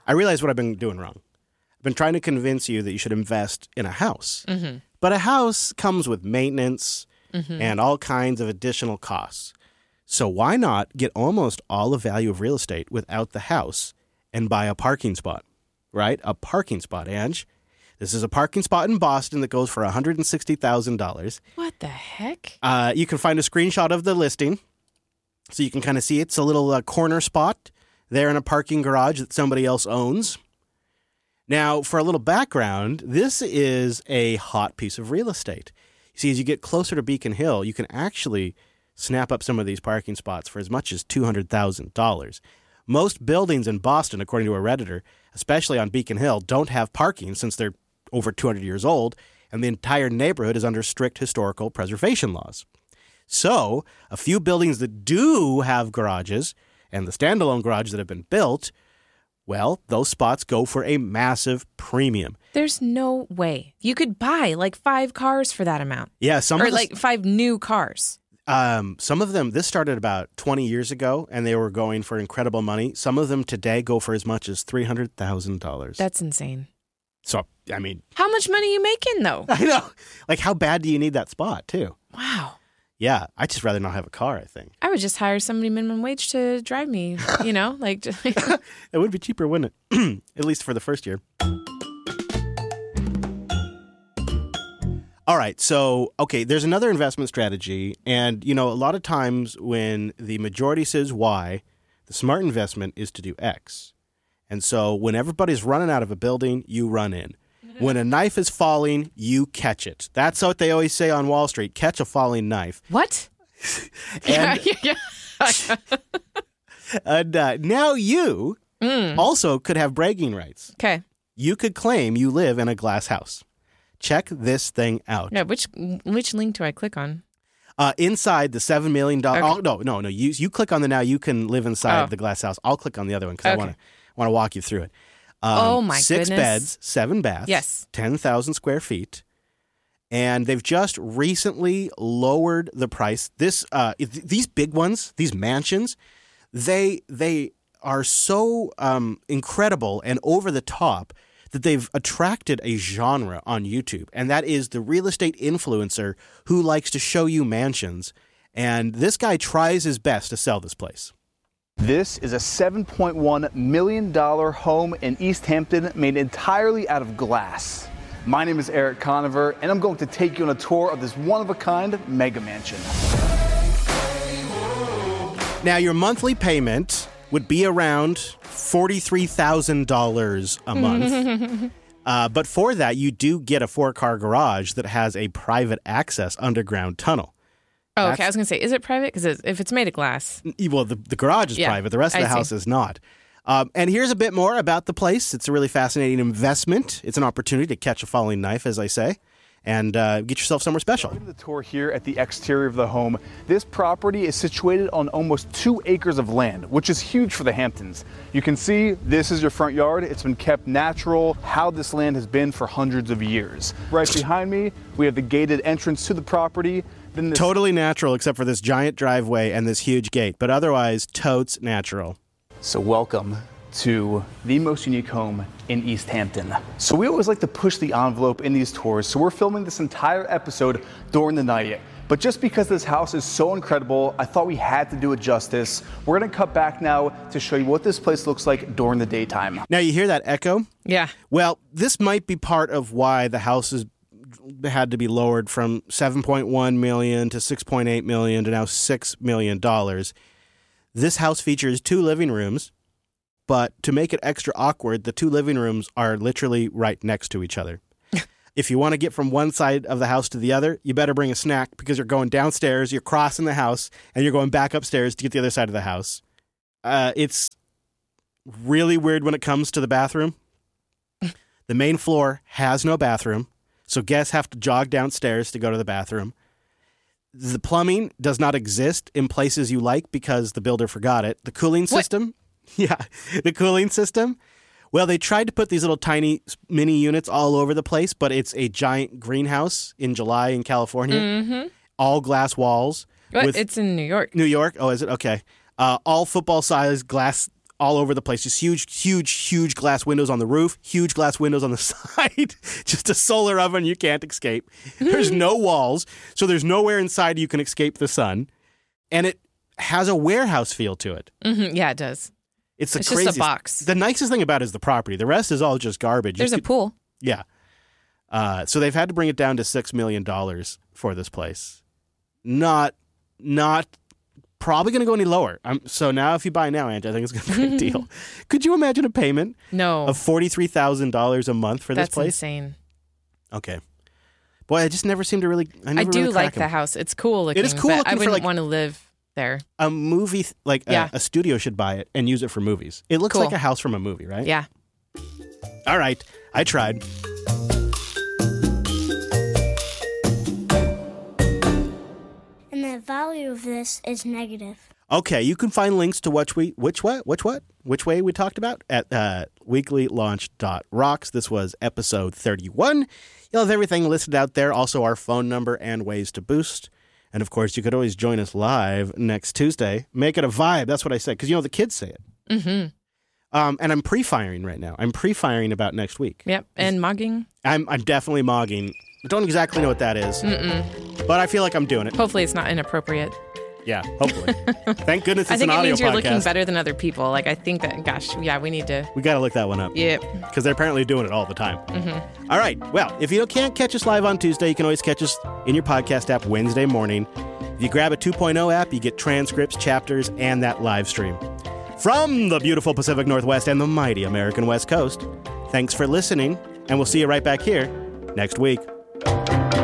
I realize what I've been doing wrong. I've been trying to convince you that you should invest in a house. Mm-hmm. But a house comes with maintenance and all kinds of additional costs. So why not get almost all the value of real estate without the house and buy a parking spot, right? A parking spot, Ange. This is a parking spot in Boston that goes for $160,000. What the heck? You can find a screenshot of the listing so you can kind of see it. It's a little corner spot there in a parking garage that somebody else owns. Now, for a little background, this is a hot piece of real estate. You see, as you get closer to Beacon Hill, you can actually snap up some of these parking spots for as much as $200,000. Most buildings in Boston, according to a Redditor, especially on Beacon Hill, don't have parking since they're over 200 years old, and the entire neighborhood is under strict historical preservation laws. So, a few buildings that do have garages, and the standalone garages that have been built, well, those spots go for a massive premium. There's no way. You could buy like 5 cars for that amount. Yeah, or like 5 new cars. Some of them, this started about 20 years ago, and they were going for incredible money. Some of them today go for as much as $300,000. That's insane. So, I mean... How much money are you making, though? I know. Like, how bad do you need that spot, too? Wow. Yeah, I'd just rather not have a car, I think. I would just hire somebody minimum wage to drive me, you know? Like, it would be cheaper, wouldn't it? At least for the first year. All right, so, okay, there's another investment strategy, and, you know, a lot of times when the majority says Y, the smart investment is to do X. And so when everybody's running out of a building, you run in. When a knife is falling, you catch it. That's what they always say on Wall Street, catch a falling knife. What? And, and now you also could have bragging rights. Okay. You could claim you live in a glass house. Check this thing out. Yeah, which link do I click on? Inside the $7 million. Okay. Oh, no. You click on the now you can live inside the glass house. I'll click on the other one because I want to walk you through it. Oh my 6 goodness. beds, 7 baths. Yes. 10,000 square feet. And they've just recently lowered the price. These big ones, these mansions, they are so incredible and over the top that they've attracted a genre on YouTube, and that is the real estate influencer who likes to show you mansions. And this guy tries his best to sell this place. This is a $7.1 million home in East Hampton made entirely out of glass. My name is Eric Conover, and I'm going to take you on a tour of this one-of-a-kind mega mansion. Now, your monthly payment would be around $43,000 a month. But for that, you do get a 4-car garage that has a private access underground tunnel. Oh, okay. I was going to say, is it private? Because if it's made of glass. Well, the garage is private. The rest of the house is not. And here's a bit more about the place. It's a really fascinating investment. It's an opportunity to catch a falling knife, as I say, and get yourself somewhere special. Give the tour here at the exterior of the home. This property is situated on almost 2 acres of land, which is huge for the Hamptons. You can see this is your front yard. It's been kept natural, how this land has been for hundreds of years. Right behind me, we have the gated entrance to the property. Then totally natural, except for this giant driveway and this huge gate, but otherwise, totes natural. So welcome to the most unique home in East Hampton. So we always like to push the envelope in these tours, so we're filming this entire episode during the night. But just because this house is so incredible, I thought we had to do it justice. We're gonna cut back now to show you what this place looks like during the daytime. Now you hear that echo? Yeah. Well, this might be part of why the house has had to be lowered from $7.1 million to $6.8 million to now $6 million. This house features 2 living rooms, but to make it extra awkward, the 2 living rooms are literally right next to each other. If you want to get from one side of the house to the other, you better bring a snack because you're going downstairs, you're crossing the house, and you're going back upstairs to get the other side of the house. It's really weird when it comes to the bathroom. The main floor has no bathroom, so guests have to jog downstairs to go to the bathroom. The plumbing does not exist in places you like because the builder forgot it. The cooling system, the cooling system. Well, they tried to put these little tiny mini units all over the place, but it's a giant greenhouse in July in California. Mm-hmm. All glass walls. But it's in New York. New York? Oh, is it? Okay. All football-sized glass all over the place. Just huge glass windows on the roof, huge glass windows on the side. Just a solar oven you can't escape. There's no walls, so there's nowhere inside you can escape the sun. And it has a warehouse feel to it. Mm-hmm. Yeah, it does. It's just craziest. a box. The nicest thing about it is the property. The rest is all just garbage. There's a pool. Yeah. So they've had to bring it down to $6 million for this place. Not probably going to go any lower. So now if you buy now, Angie, I think it's going to be a great deal. Could you imagine a payment of $43,000 a month for this place? That's insane. Okay. Boy, I just never seem to really... I do really like the house. It's cool looking. It is cool but looking. I wouldn't want to live there. A movie, a studio should buy it and use it for movies. It looks like a house from a movie, right? Yeah. All right. I tried. And the value of this is negative. Okay, you can find links to which way we talked about at weeklylaunch.rocks. This was episode 31. You'll have everything listed out there, also our phone number and ways to boost. And, of course, you could always join us live next Tuesday. Make it a vibe. That's what I said, because, the kids say it. Mm-hmm. And I'm pre-firing right now. I'm pre-firing about next week. Yep, and mogging. I'm definitely mogging. I don't exactly know what that is. Mm-mm. But I feel like I'm doing it. Hopefully it's not inappropriate. Yeah, hopefully. Thank goodness it's an audio podcast. I think it means you're looking better than other people. I think that, we need to... We got to look that one up. Yep. Because they're apparently doing it all the time. Mm-hmm. All right. Well, if you can't catch us live on Tuesday, you can always catch us in your podcast app Wednesday morning. If you grab a 2.0 app, you get transcripts, chapters, and that live stream. From the beautiful Pacific Northwest and the mighty American West Coast, thanks for listening, and we'll see you right back here next week.